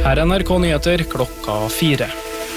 Her er NRK Nyheter klokka 4.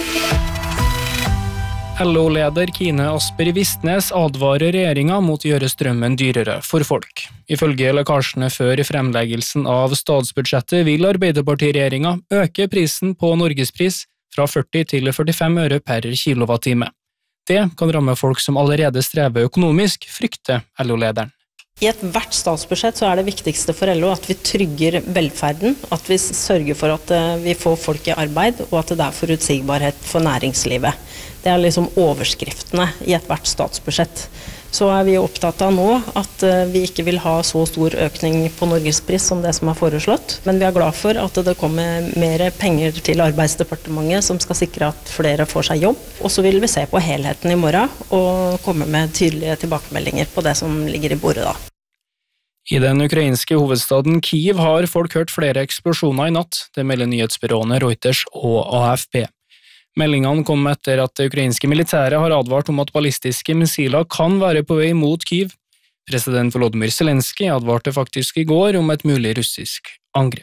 LO-leder Kine Asper Vistnes advarer regjeringen mot å gjøre strømmen dyrere for folk. Ifølge lekkasjene før fremleggelsen av statsbudsjettet vil Arbeiderparti-regjeringen øke prisen på Norgespris fra 40 til 45 øre per kilowattime. Det kan ramme folk som allerede strever økonomisk, frykter LO-lederen. I hvert statsbudsjett så er det viktigste for LO at vi trygger velferden, at vi sørger for at vi får folk i arbeid, og at det er forutsigbarhet for næringslivet. Det er liksom overskriftene i hvert statsbudsjett. Så er vi opptatt av nå at vi ikke vil ha så stor økning på Norgespris som det som er foreslått, men vi er glad for at det kommer mer penger til Arbeidsdepartementet som skal sikre at flere får seg jobb. Og så vil vi se på helheten i morgen og komme med tydelige tilbakemeldinger på det som ligger i bordet da. I den ukrainske hovedstaden Kyiv har folk hørt flere eksplosjoner i natt, det melder nyhetsbyråene Reuters og AFP. Meldingene kom etter at det ukrainske militæret har advart om at ballistiske missiler kan være på vei mot Kyiv. President Volodymyr Zelenskyj advarte faktisk i går om et mulig russisk angrep.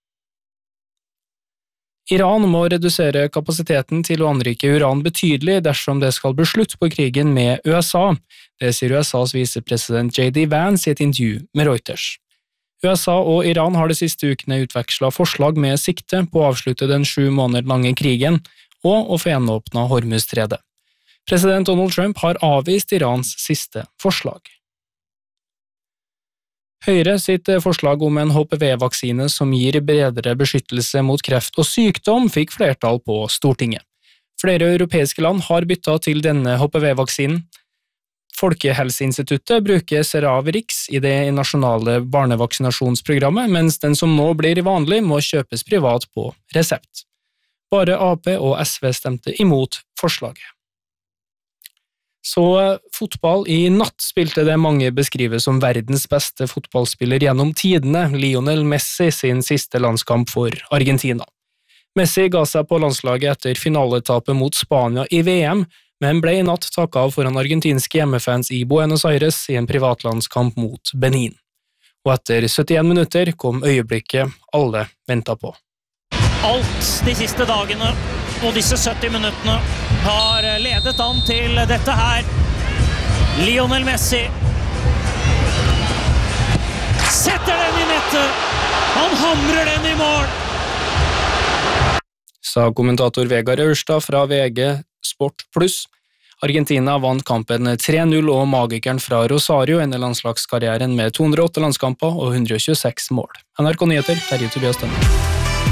Iran må redusere kapasiteten til å anrike uran betydelig dersom det skal bli slutt på krigen med USA. Det sier USAs visepresident J.D. Vance i et intervju med Reuters. USA og Iran har de siste ukene utvekslet forslag med sikte på å avslutte den 7 måneder lange krigen og å få gjenåpnet Hormuzstredet. President Donald Trump har avvist Irans siste forslag. Høyre sitt forslag om en HPV-vaksine som gir bredere beskyttelse mot kreft og sykdom fikk flertall på Stortinget. Flere europeiske land har byttet til denne HPV-vaksinen. Folkehelseinstituttet bruker Cervarix i det nasjonale barnevaksinasjonsprogrammet, mens den som nå blir vanlig må kjøpes privat på resept. Bare Ap og SV stemte imot forslaget. Så fotball i natt spilte det mange beskriver som verdens beste fotballspiller gjennom tidene, Lionel Messi sin siste landskamp for Argentina. Messi ga seg på landslaget etter finaletapet mot Spania i VM, men ble i natt takket av foran argentinske hjemmefans i Buenos Aires i en privatlandskamp mot Benin. Og etter 71 minutter kom øyeblikket alle ventet på. Alt de siste dagene og disse 70 minuttene har ledet an til dette her. Lionel Messi setter den i nettet. Han hamrer den i mål. Sa kommentator Vegard Aurstad fra VG Sport Plus. Argentina vant kampen 3-0, og magikeren fra Rosario ender landslagskarrieren med 208 landskamper og 126 mål. NRK Nyheter, Terje Tobias Dønne.